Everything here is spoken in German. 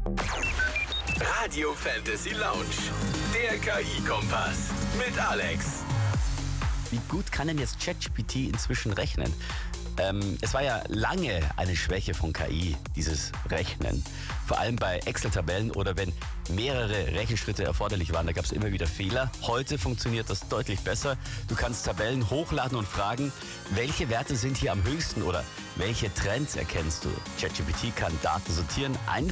Radio Fantasy Lounge, der KI-Kompass mit Alex. Wie gut kann denn jetzt ChatGPT inzwischen rechnen? Es war ja lange eine Schwäche von KI, dieses Rechnen. Vor allem bei Excel-Tabellen oder wenn mehrere Rechenschritte erforderlich waren, da gab es immer wieder Fehler. Heute funktioniert das deutlich besser. Du kannst Tabellen hochladen und fragen, welche Werte sind hier am höchsten oder welche Trends erkennst du? ChatGPT kann Daten sortieren,